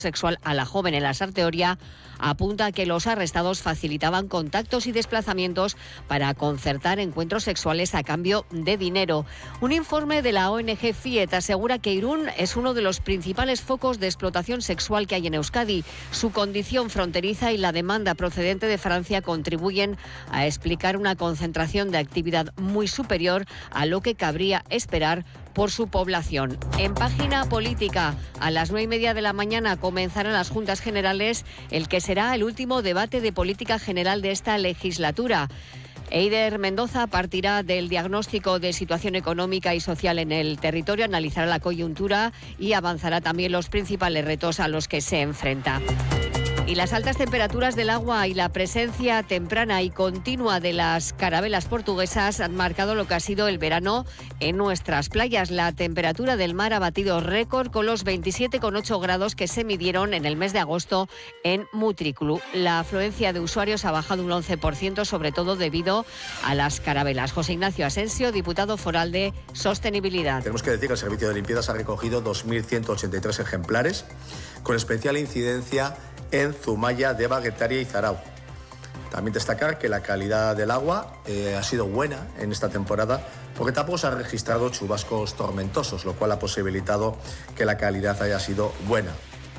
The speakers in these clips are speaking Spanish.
sexual a la joven en la Sarteoria apunta a que los arrestados facilitaban contactos y desplazamientos para concertar encuentros sexuales a cambio de dinero. Un informe de la ONG FIET asegura que Irún es uno de los principales focos de explotación sexual que hay en Euskadi. Su condición fronteriza y la demanda procedente de Francia contribuyen a explicar una concentración de actividad muy superior a lo que cabría esperar por su población. En página política, a las 9:30 de la mañana comenzarán las Juntas Generales, el que será el último debate de política general de esta legislatura. Eider Mendoza partirá del diagnóstico de situación económica y social en el territorio, analizará la coyuntura y avanzará también los principales retos a los que se enfrenta. Y las altas temperaturas del agua y la presencia temprana y continua de las carabelas portuguesas han marcado lo que ha sido el verano en nuestras playas. La temperatura del mar ha batido récord con los 27,8 grados que se midieron en el mes de agosto en Mutriclu. La afluencia de usuarios ha bajado un 11%, sobre todo debido a las carabelas. José Ignacio Asensio, diputado foral de Sostenibilidad. Tenemos que decir que el servicio de limpiezas ha recogido 2.183 ejemplares, con especial incidencia en Zumaya, Deva, Getaria y Zarau. También destacar que la calidad del agua ha sido buena en esta temporada, porque tampoco se han registrado chubascos tormentosos, lo cual ha posibilitado que la calidad haya sido buena.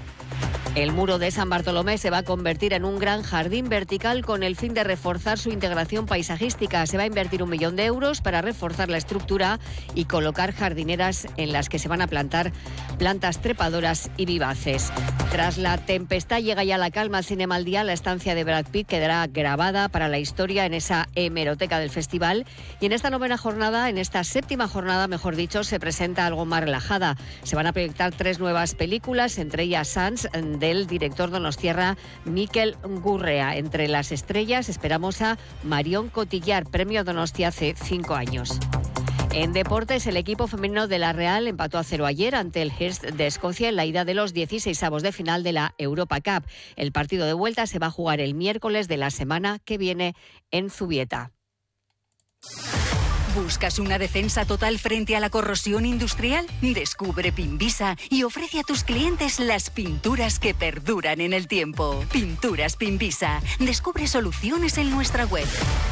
El muro de San Bartolomé se va a convertir en un gran jardín vertical con el fin de reforzar su integración paisajística. Se va a invertir 1 millón de euros para reforzar la estructura y colocar jardineras en las que se van a plantar plantas trepadoras y vivaces. Tras la tempestad llega ya la calma al Cinema al Día. La estancia de Brad Pitt quedará grabada para la historia en esa hemeroteca del festival. Y en esta séptima jornada, mejor dicho, se presenta algo más relajada. Se van a proyectar 3 nuevas películas, entre ellas Sans, del director donostiarra Mikel Gurrea. Entre las estrellas esperamos a Marion Cotillard, premio Donostia hace 5 años. En deportes, el equipo femenino de la Real empató a 0 ayer ante el Hearts de Escocia en la ida de los 16avos de final de la Europa Cup. El partido de vuelta se va a jugar el miércoles de la semana que viene en Zubieta. ¿Buscas una defensa total frente a la corrosión industrial? Descubre Pinvisa y ofrece a tus clientes las pinturas que perduran en el tiempo. Pinturas Pinvisa. Descubre soluciones en nuestra web.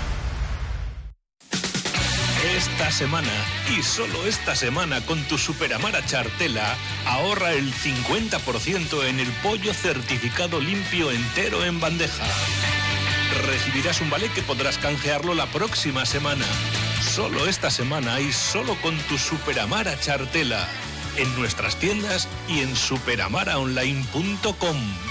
Esta semana, y solo esta semana, con tu Superamara Chartela, ahorra el 50% en el pollo certificado limpio entero en bandeja. Recibirás un vale que podrás canjearlo la próxima semana. Solo esta semana y solo con tu Superamara Chartela. En nuestras tiendas y en superamaraonline.com.